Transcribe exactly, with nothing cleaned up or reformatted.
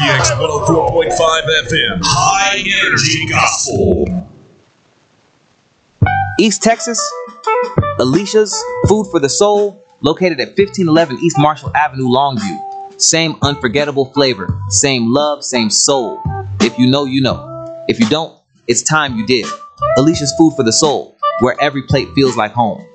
T X one oh four point five F M. High Energy Gospel. East Texas, Alicia's Food for the Soul, located at fifteen eleven East Marshall Avenue, Longview. Same unforgettable flavor, same love, same soul. If you know, you know. If you don't, it's time you did. Alicia's Food for the Soul, where every plate feels like home.